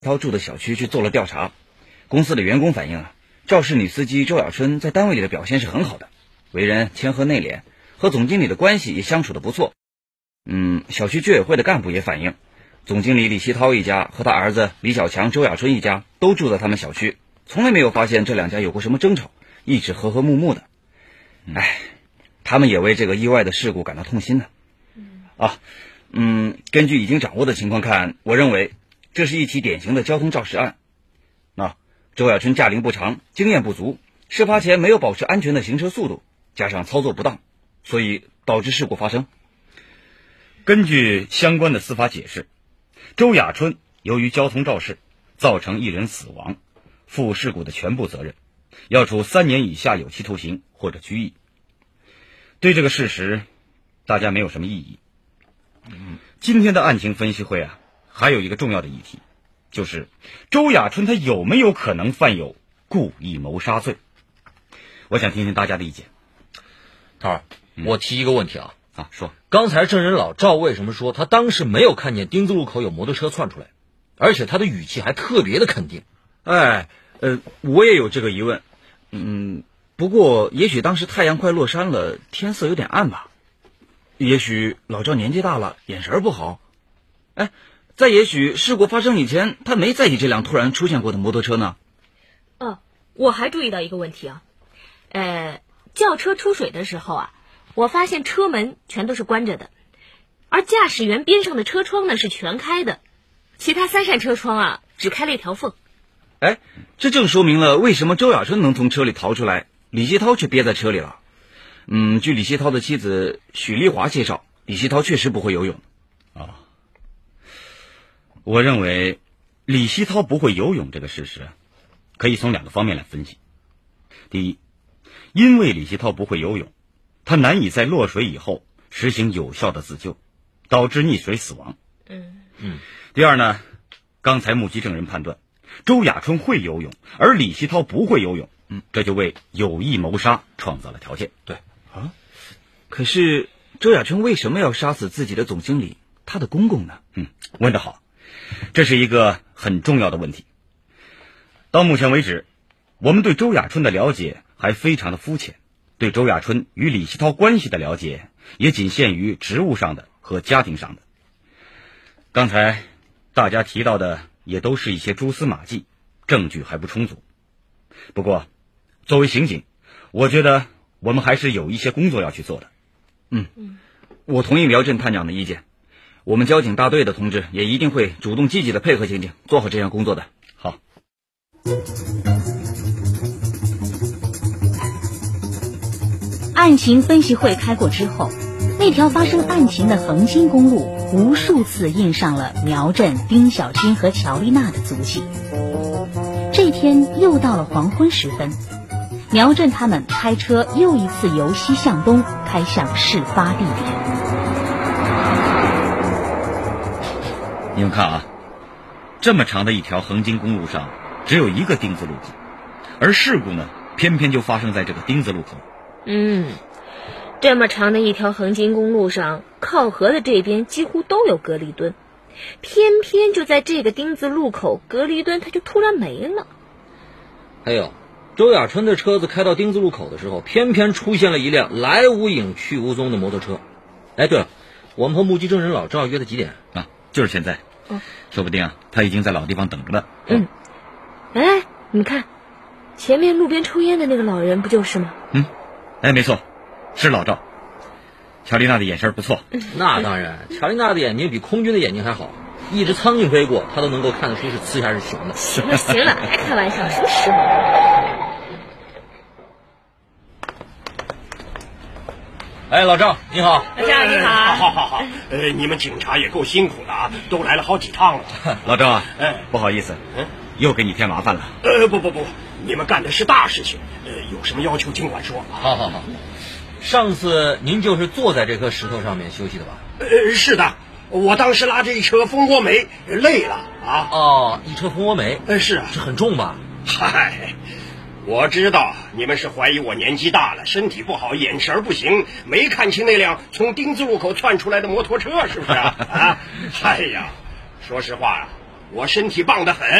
涛住的小区去做了调查，公司的员工反映肇事女司机周雅春在单位里的表现是很好的，为人谦和内敛，和总经理的关系也相处的不错。小区居委会的干部也反映，总经理李希涛一家和他儿子李小强、周雅春一家都住在他们小区，从来没有发现这两家有过什么争吵，一直和和睦睦的。他们也为这个意外的事故感到痛心呢。根据已经掌握的情况看，我认为这是一起典型的交通肇事案。周雅春驾龄不长，经验不足，事发前没有保持安全的行车速度，加上操作不当，所以导致事故发生。 根据相关的司法解释，周雅春由于交通肇事造成一人死亡，负事故的全部责任，要处3年以下有期徒刑或者拘役。对这个事实大家没有什么异议。今天的案情分析会还有一个重要的议题，就是周雅春他有没有可能犯有故意谋杀罪。我想听听大家的意见。 涛儿，我提一个问题说， 刚才证人老赵为什么说他当时没有看见丁字路口有摩托车窜出来，而且他的语气还特别的肯定？ 我也有这个疑问。不过也许当时太阳快落山了，天色有点暗吧。也许老赵年纪大了，眼神不好。再也许事故发生以前，他没在意这辆突然出现过的摩托车呢。 我还注意到一个问题轿车出水的时候我发现车门全都是关着的，而驾驶员边上的车窗呢是全开的，其他3扇车窗只开了一条缝。 这正说明了为什么周雅春能从车里逃出来，李希涛却憋在车里了。据李希涛的妻子许丽华介绍，李希涛确实不会游泳。 我认为李希涛不会游泳这个事实可以从2个方面来分析。第一，因为李希涛不会游泳，他难以在落水以后实行有效的自救，导致溺水死亡。第二呢，刚才目击证人判断周雅春会游泳，而李希涛不会游泳，这就为有意谋杀创造了条件。 对可是周雅春为什么要杀死自己的总经理，他的公公呢？ 问得好，这是一个很重要的问题。到目前为止，我们对周雅春的了解还非常的肤浅，对周雅春与李希涛关系的了解也仅限于职务上的和家庭上的。刚才大家提到的也都是一些蛛丝马迹，证据还不充足。不过作为刑警，我觉得我们还是有一些工作要去做的。 我同意苗振探长的意见，我们交警大队的同志也一定会主动积极的配合刑警，做好这项工作的。 好。 案情分析会开过之后，那条发生案情的横津公路无数次印上了苗振、丁小军和乔丽娜的足迹。这天又到了黄昏时分，苗振他们开车又一次由西向东开向事发地点。 你们看这么长的一条横津公路上只有一个丁字路口，而事故呢偏偏就发生在这个丁字路口。 这么长的一条横津公路上，靠河的这边几乎都有隔离墩，偏偏就在这个丁字路口，隔离墩它就突然没了。 还有周雅春的车子开到丁字路口的时候，偏偏出现了一辆来无影去无踪的摩托车。对了，我们和目击证人老赵约的几点？ 就是现在。说不定他已经在老地方等着了。 你看前面路边抽烟的那个老人不就是吗？ 没错，是老赵。乔丽娜的眼神不错。 那当然，乔丽娜的眼睛比空军的眼睛还好，一只苍蝇飞过她都能够看得出是雌还是雄的。 行了，还开玩笑，什么时候？ 老赵你好。 老赵你好。 好，你们警察也够辛苦的都来了好几趟了。 老赵不好意思，又给你添麻烦了。 不，你们干的是大事情，有什么要求尽管说。 好。上次您就是坐在这颗石头上面休息的吧？ 是的，我当时拉着一车蜂窝煤，累了一车蜂窝煤。 是啊， 这很重吧？ 嗨，我知道你们是怀疑我年纪大了，身体不好，眼神不行，没看清那辆从丁字路口窜出来的摩托车，是不是哎呀，说实话我身体棒得很。